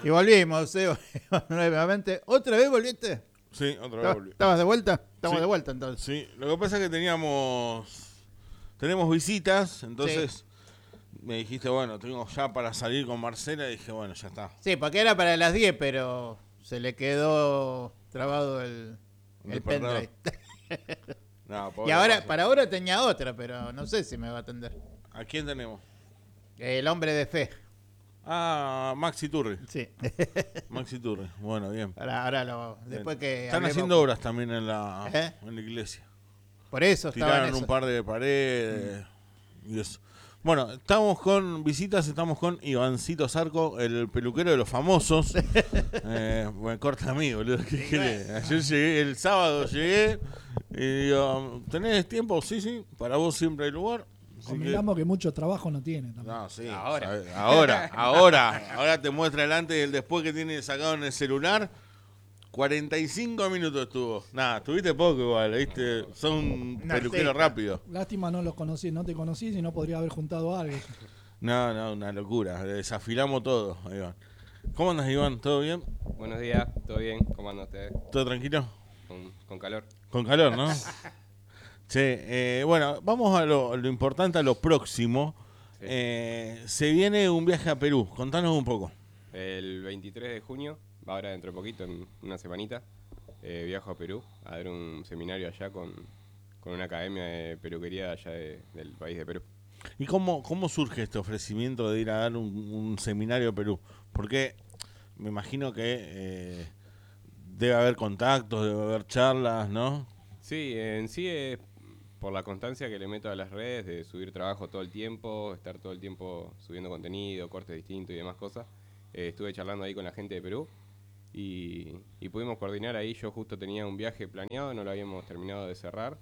Y volvimos, nuevamente. ¿Otra vez volviste? Sí, otra vez volví. ¿Estabas de vuelta? Estamos Sí. de vuelta entonces. Sí, lo que pasa es que tenemos visitas, entonces me dijiste, bueno, tengo ya para salir con Marcela, y dije, bueno, ya está. Sí, porque era para las 10, pero se le quedó trabado el Despertador. pendrive. No, Y pobre ahora, Marce. para ahora tenía otra, pero no sé si me va a atender. ¿A quién tenemos? El hombre de fe. Ah, Maxi Turri. Sí. Maxi Turri, bueno, bien. Después que Están hablemos- haciendo obras también en la ¿Eh? iglesia. Por eso estaba en Tiraron eso. un par de paredes y eso. Bueno, estamos con visitas, estamos con Ivancito Zarco, el peluquero de los famosos. Me corta a mí, boludo. ¿Qué querés? Ayer llegué, el sábado llegué y digo, ¿tenés tiempo? Sí, sí, para vos siempre hay lugar. Así Convengamos que mucho trabajo no tiene también. no, sí. Ahora. Ahora te muestra el antes y el después que tiene sacado en el celular. 45 minutos estuvo. Nada, estuviste poco igual, ¿viste? Son un Una peluquero teta. rápido. Lástima no los conocí, no te conocí, si no podría haber juntado algo. No, una locura. Desafilamos todo, Iván. ¿Cómo andas, Iván? ¿Todo bien? Buenos días, ¿todo bien? ¿Cómo andan ustedes? ¿Todo tranquilo? Con calor. Con calor, ¿no? Che, bueno, vamos a lo importante, a lo próximo. Sí. Se viene un viaje a Perú. Contanos un poco. El 23 de junio, ahora dentro de poquito, en una semanita, viajo a Perú a dar un seminario allá con una academia de peluquería allá del país de Perú. ¿Y cómo surge este ofrecimiento de ir a dar un seminario a Perú? Porque me imagino que debe haber contactos, debe haber charlas, ¿no? Sí, en sí es por la constancia que le meto a las redes de subir trabajo todo el tiempo, estar todo el tiempo subiendo contenido, cortes distintos y demás cosas. Estuve charlando ahí con la gente de Perú y pudimos coordinar ahí. Yo justo tenía un viaje planeado, no lo habíamos terminado de cerrar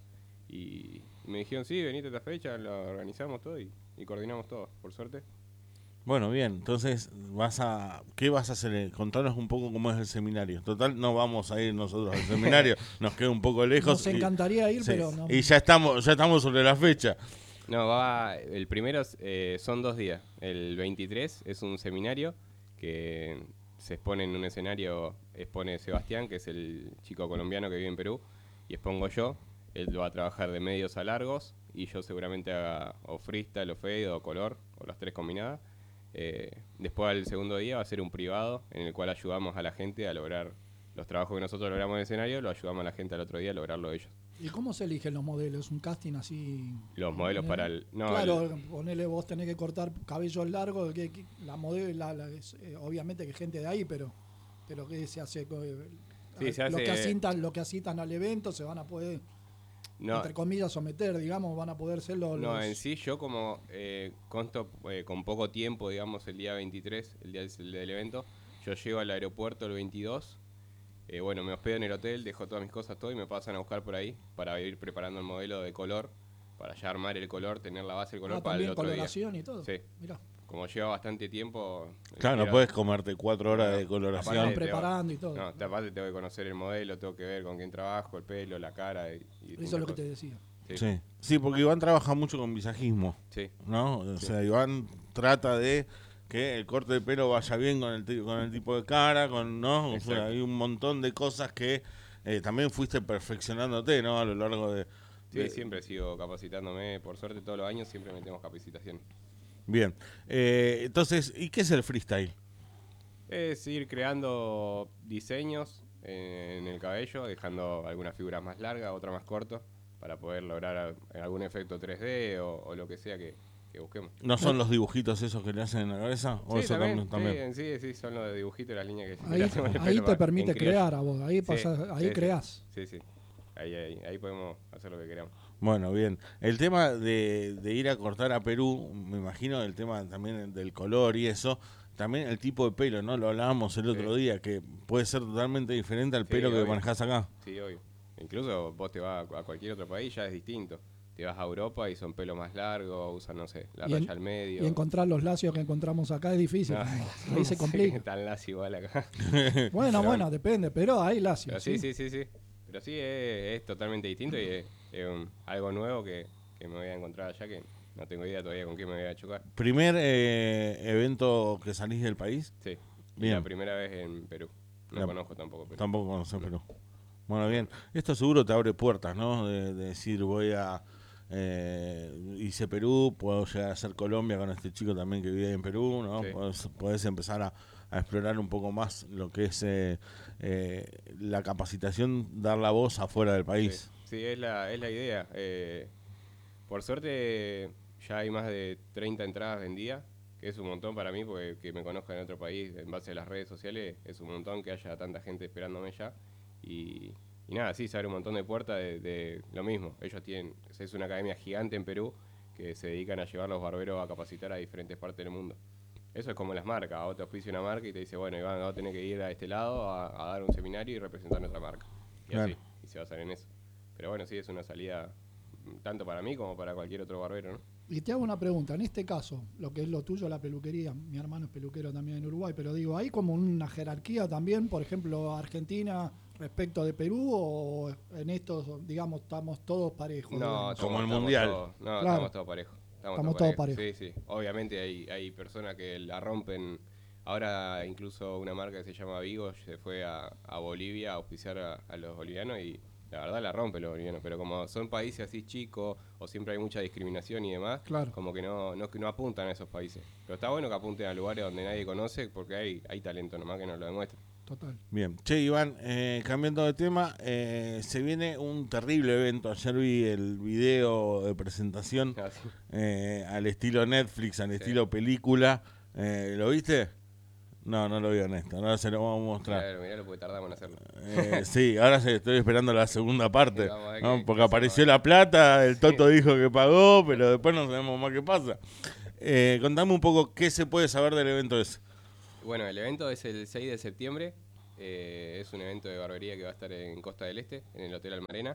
y me dijeron, sí, venite a esta fecha, lo organizamos todo y coordinamos todo, por suerte. Bueno, bien, entonces ¿qué vas a hacer? Contanos un poco cómo es el seminario. Total, no vamos a ir nosotros al seminario, nos queda un poco lejos. Nos encantaría ir, sí, pero no. Y ya estamos sobre la fecha. No, el primero son 2 días. El 23 es un seminario que se expone en un escenario, expone Sebastián, que es el chico colombiano que vive en Perú, y expongo yo. Él lo va a trabajar de medios a largos, y yo seguramente haga o freestyle, o fade, o color, o las tres combinadas. Después al segundo día va a ser un privado, en el cual ayudamos a la gente a lograr los trabajos que nosotros logramos en el escenario, lo ayudamos a la gente al otro día a lograrlo ellos. ¿Y cómo se eligen los modelos? ¿Un casting así? Los modelos para el... No, claro, ponele, vos tenés que cortar cabellos largos, la modelo, obviamente que gente de ahí, pero ¿qué se hace? Sí, se hace... Lo que asistan al evento se van a poder, No, entre comillas, someter, digamos, van a poder ser los... no, en sí yo como consto con poco tiempo, digamos, el día 23, el día del evento, yo llego al aeropuerto el 22, bueno, me hospedo en el hotel, dejo todas mis cosas, todo, y me pasan a buscar por ahí para ir preparando el modelo de color, para ya armar el color, tener la base del color para el también otro coloración día. y todo. Sí. Mirá, Como lleva bastante tiempo... Claro, no puedes comerte 4 horas de van coloración. Aparte, preparando y todo. No, aparte tengo que conocer el modelo, tengo que ver con quién trabajo, el pelo, la cara y Eso es lo que te decía. Sí. Sí, porque Iván trabaja mucho con visajismo, Sí. ¿no? O Sí. sea, Iván trata de que el corte de pelo vaya bien con el tipo de cara, ¿no? O sea, Exacto. hay un montón de cosas que también fuiste perfeccionándote, ¿no? A lo largo de... Sí, siempre sigo capacitándome, por suerte todos los años siempre metemos capacitación. Bien. Entonces, ¿y qué es el freestyle? Es ir creando diseños en el cabello, dejando algunas figuras más largas, otras más cortas, para poder lograr algún efecto 3D o lo que sea que busquemos. ¿No son los dibujitos esos que le hacen en la cabeza? ¿O Sí, eso también? Sí, en sí, son los de dibujitos, las líneas que Ahí, le hacemos en el ahí pelo te para- permite en criollo. crear a vos, ahí, Sí, ahí sí, creás. Sí. Ahí podemos hacer lo que queramos. Bueno, bien. El tema de ir a cortar a Perú, me imagino el tema también del color y eso, también el tipo de pelo, ¿no? Lo hablábamos el otro día, que puede ser totalmente diferente al Sí, pelo que obvio. manejás acá. Sí, obvio. Incluso vos te vas a cualquier otro país, ya es distinto. Te vas a Europa y son pelos más largos, usan, no sé, la raya al medio. Y encontrar los lacios que encontramos acá es difícil. No, Ahí se complica. Tan lacio igual acá. Bueno, depende, pero hay lacios. Pero sí. Pero sí, es totalmente distinto y es algo nuevo que me voy a encontrar allá que no tengo idea todavía con qué me voy a chocar. ¿Primer evento que salís del país? Sí. Y Bien. la primera vez en Perú. No La- conozco tampoco Perú. Tampoco conoces Perú. Bueno, bien. Esto seguro te abre puertas, ¿no? De decir, voy a... hice Perú, puedo llegar a hacer Colombia con este chico también que vive en Perú, ¿no? Sí. Podés empezar a explorar un poco más lo que es la capacitación, dar la voz afuera del país. Sí, es la idea. Por suerte ya hay más de 30 entradas vendidas, que es un montón para mí, porque que me conozcan en otro país en base a las redes sociales, es un montón que haya tanta gente esperándome ya. Y nada, sí, se abre un montón de puertas de lo mismo. Ellos tienen, es una academia gigante en Perú que se dedican a llevar los barberos a capacitar a diferentes partes del mundo. Eso es como las marcas, a vos te auspicia una marca y te dice, bueno, Iván, vamos a tener que ir a este lado a dar un seminario y representar nuestra marca. Y Claro. así, y se basan en eso. Pero bueno, sí, es una salida tanto para mí como para cualquier otro barbero, ¿no? Y te hago una pregunta, en este caso, lo que es lo tuyo, la peluquería, mi hermano es peluquero también en Uruguay, pero digo, ¿hay como una jerarquía también, por ejemplo, Argentina respecto de Perú, o en estos, digamos, estamos todos parejos? No, digamos? Como el estamos Mundial. Claro. Estamos todos parejos. Estamos todos parejos. Sí, sí. Obviamente hay personas que la rompen. Ahora incluso una marca que se llama Vigo se fue a Bolivia a auspiciar a los bolivianos y la verdad la rompe los bolivianos. Pero como son países así chicos o siempre hay mucha discriminación y demás, Claro. como que no apuntan a esos países. Pero está bueno que apunten a lugares donde nadie conoce porque hay talento nomás que nos lo demuestra. Total. Bien. Che, Iván, cambiando de tema, se viene un terrible evento. Ayer vi el video de presentación Así. al estilo Netflix, al estilo película. ¿Lo viste? No lo vi honesto. Ahora se lo vamos a mostrar. Claro, miralo porque tardamos en hacerlo. Sí, ahora estoy esperando la segunda parte. Sí, vamos a ver ¿no? qué Porque hacemos apareció ahí. la plata, el Toto dijo que pagó, pero después no sabemos más qué pasa. Contame un poco qué se puede saber del evento ese. Bueno, el evento es el 6 de septiembre. Es un evento de barbería que va a estar en Costa del Este, en el Hotel Almarena.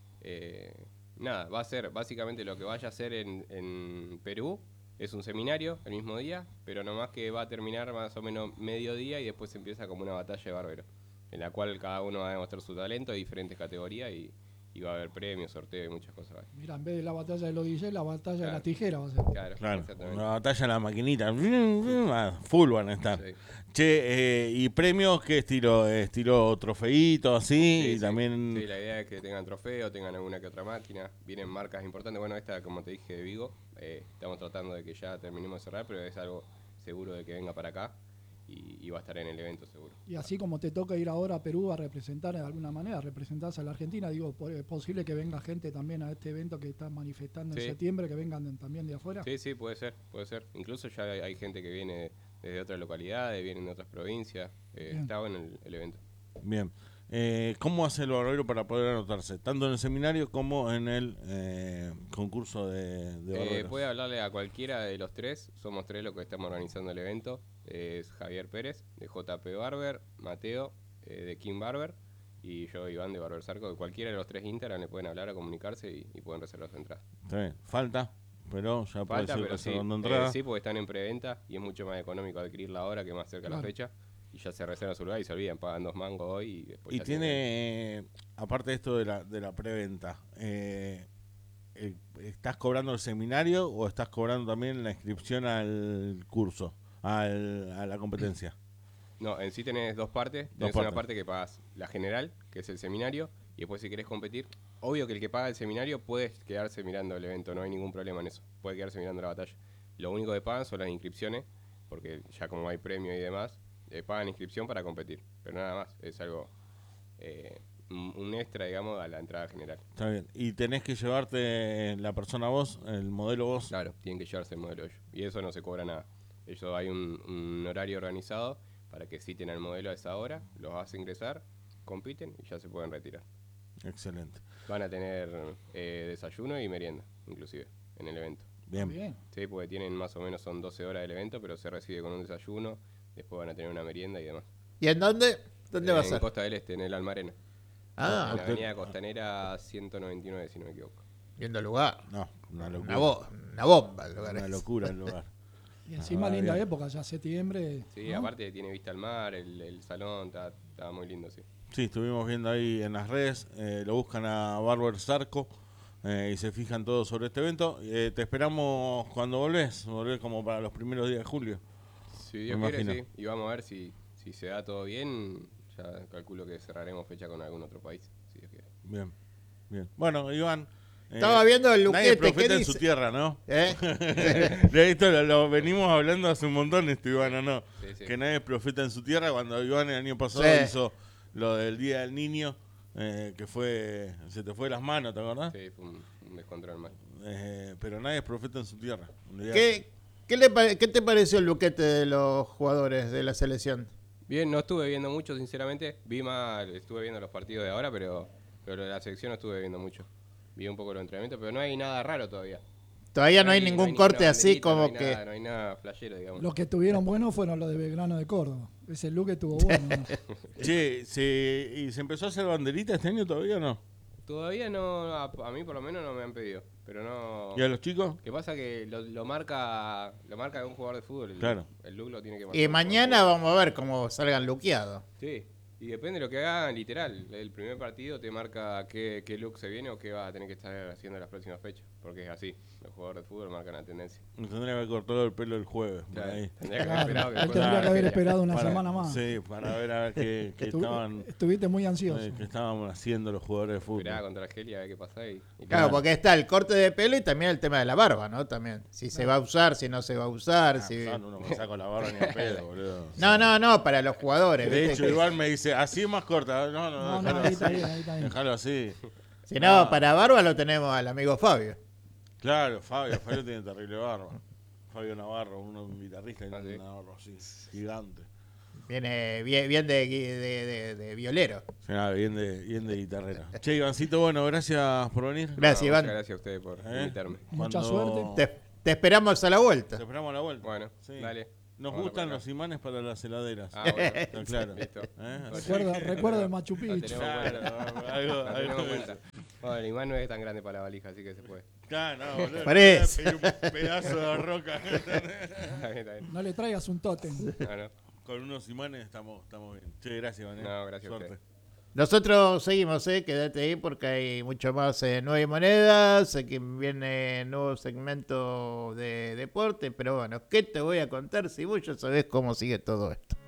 Nada, va a ser básicamente lo que vaya a hacer en Perú. Es un seminario el mismo día, pero nomás que va a terminar más o menos mediodía y después empieza como una batalla de barberos, en la cual cada uno va a demostrar su talento de diferentes categorías y va a haber premios, sorteos y muchas cosas más. Mira, en vez de la batalla de los DJ, la batalla de Claro. la tijera va a ser. Claro, Claro, exactamente. una batalla en la maquinita. Full van a estar. Sí. Che, ¿y premios qué estilo? ¿Estilo trofeito así? Sí, y sí. también... Sí, la idea es que tengan trofeo, tengan alguna que otra máquina. Vienen marcas importantes. Bueno, esta, como te dije, de Vigo. Estamos tratando de que ya terminemos de cerrar, pero es algo seguro de que venga para acá y va a estar en el evento seguro. Y así como te toca ir ahora a Perú a representar de alguna manera, representás a la Argentina, digo, es posible que venga gente también a este evento que están manifestando en Sí. septiembre, que vengan también de afuera. Sí, sí, puede ser, puede ser. Incluso ya hay gente que viene desde otras localidades, vienen de otras provincias. Bien. Está bueno el evento. Bien. ¿Cómo hace el barbero para poder anotarse? Tanto en el seminario como en el concurso de barberos. Puede hablarle a cualquiera de los tres. Somos tres los que estamos organizando el evento. Es Javier Pérez, de JP Barber, Mateo, de King Barber, y yo, Iván, de Barber Sarco. De cualquiera de los tres Instagram le pueden hablar, a comunicarse y pueden reservar su entrada. Está bien. Falta, pero ya puede Falta, ir pero sí. reservando entrada. Sí, porque están en preventa y es mucho más económico adquirirla ahora que más cerca de la Claro. fecha. Y ya se reserva su lugar y se olvidan, pagan 2 mangos hoy y después Y ya tiene, aparte de esto de la preventa, ¿estás cobrando el seminario o estás cobrando también la inscripción al curso, a la competencia? No, en sí tenés dos partes. Dos Tenés una partes. parte que pagas la general, que es el seminario, y después si querés competir, obvio que el que paga el seminario puede quedarse mirando el evento, no hay ningún problema en eso. Puede quedarse mirando la batalla. Lo único que pagan son las inscripciones, porque ya como hay premio y demás, pagan inscripción para competir. Pero nada más, es algo, un extra, digamos, a la entrada general. Está bien. Y tenés que llevarte la persona vos, el modelo vos. Claro, tienen que llevarse el modelo ellos. Y eso no se cobra nada. Ellos hay un horario organizado para que citen al modelo a esa hora, los hace ingresar, compiten y ya se pueden retirar. Excelente. Van a tener desayuno y merienda, inclusive, en el evento. Bien. Bien. Sí, porque tienen más o menos, son 12 horas del evento, pero se recibe con un desayuno, después van a tener una merienda y demás. ¿Y en dónde? ¿Dónde va a En ser? Costa del Este, en el Almarena. Ah, En la avenida Costanera 199, si no me equivoco. lindo lugar. No, una locura. Una bomba el lugar Una ese. locura el lugar. Y encima linda bien. época, ya septiembre. Sí, ¿no? aparte tiene vista al mar, el salón, está muy lindo, sí. Sí, estuvimos viendo ahí en las redes, lo buscan a Barber Sarco y se fijan todos sobre este evento. Te esperamos cuando volvés como para los primeros días de julio. Si Dios Me quiere, imagino. sí. Y vamos a ver si si se da todo bien, ya calculo que cerraremos fecha con algún otro país, si Dios quiere. Bien, bien. Bueno, Iván. Estaba viendo el Nadie es Luquete, ¿qué profeta en dice? su tierra, ¿no? ¿Eh? De esto lo venimos hablando hace un montón, Iván, ¿o no? Sí, sí. Que nadie es profeta en su tierra. Cuando Iván el año pasado Sí. hizo lo del Día del Niño, que fue, se te fue de las manos, ¿te acordás? Sí, fue un descontrol mal. Pero nadie es profeta en su tierra. ¿Qué te pareció el Luquete de los jugadores de la selección? Bien, no estuve viendo mucho, sinceramente. Estuve viendo los partidos de ahora, pero de la selección no estuve viendo mucho. Vi un poco los entrenamientos, pero no hay nada raro todavía. Todavía no hay ningún ninguna corte así banderita, como no hay que... Nada, no hay nada flashero, digamos. Los que estuvieron buenos fueron los de Belgrano de Córdoba. Ese look estuvo bueno. ¿no? Che, ¿y se empezó a hacer banderita este año todavía o no? Todavía no, a mí por lo menos no me han pedido. Pero no... ¿Y a los chicos? ¿Qué pasa? Que lo marca un jugador de fútbol. Claro. El look lo tiene que marcar. Y un jugador de mañana fútbol. vamos a ver cómo salgan luqueados. Sí, y depende de lo que hagan, literal. El primer partido te marca qué look se viene o qué va a tener que estar haciendo en las próximas fechas. Porque es así, los jugadores de fútbol marcan la tendencia. Me tendría que haber cortado el pelo el jueves. Por Claro, ahí. tendría que haber Claro, esperado que él después tendría que haber la- esperado una Para- semana más. Sí, para ver a ver qué estaban, Estuviste muy ansioso. qué estaban haciendo los jugadores de fútbol. Esperaba contra Argelia a ver qué pasa y Claro, porque está el corte de pelo y también el tema de la barba, ¿no? También. Si se va a usar, si no se va a usar. Si... No me saco la barba ni a pedo, boludo. No, para los jugadores. De ¿viste? hecho, igual me dice, así es más corta. No, No, déjalo ahí está así. bien, ahí está bien. Déjalo así. Si no, para barba lo tenemos al amigo Fabio. Claro, Fabio tiene terrible barba. Fabio Navarro, un guitarrista, Ah, tiene sí. una barba así, gigante. Viene bien de violero. Sí, nada, bien de guitarrera. Che, Ivancito, bueno, gracias por venir. Gracias, No, Iván. muchas gracias a ustedes por invitarme. Mucha Cuando- suerte. Te esperamos a la vuelta. Te esperamos a la vuelta. Bueno, Sí. dale. Nos Vamos gustan para los acá. imanes para las heladeras. Ah, bueno. Está claro. Listo. Así Recuerdo de Machu Lo Picchu. tenemos Claro, algo, Lo tenemos algo en cuenta. Bueno, el imán no es tan grande para la valija, así que se puede. Claro, no, boludo. Parece. Pedí un pedazo de roca. Está bien, está bien. No le traigas un tótem. No, no. Con unos imanes estamos bien. Che, gracias, Iván. No, gracias a Suerte. ustedes. Nosotros seguimos, quédate ahí porque hay mucho más Nueve Monedas, que viene nuevo segmento de deporte, pero bueno, ¿qué te voy a contar si vos ya sabés cómo sigue todo esto?